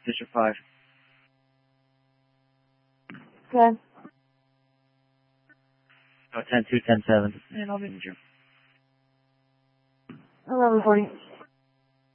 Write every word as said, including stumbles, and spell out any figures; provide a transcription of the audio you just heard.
District five. Okay. Oh, ten two, ten seven. And I'll be in you. eleven forty.